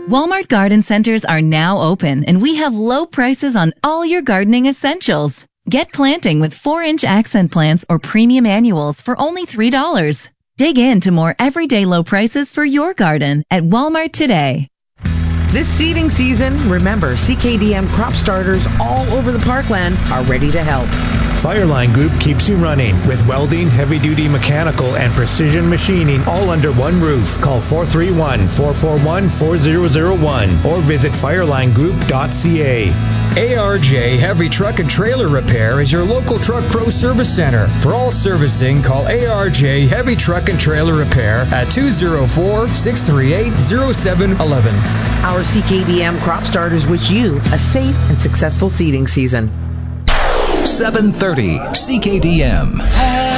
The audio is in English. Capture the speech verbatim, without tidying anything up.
Walmart garden centers are now open, and we have low prices on all your gardening essentials. Get planting with four inch accent plants or premium annuals for only three dollars. Dig into more everyday low prices for your garden at Walmart today. This seeding season, remember, C K D M crop starters all over the parkland are ready to help. Fireline Group keeps you running with welding, heavy-duty mechanical, and precision machining all under one roof. Call four three one, four four one, four zero zero one or visit fireline group dot c a. A R J Heavy Truck and Trailer Repair is your local Truck Pro Service Center. For all servicing, call A R J Heavy Truck and Trailer Repair at two oh four, six three eight, oh seven one one. Our C K D M crop starters wish you a safe and successful seeding season. seven thirty C K D M.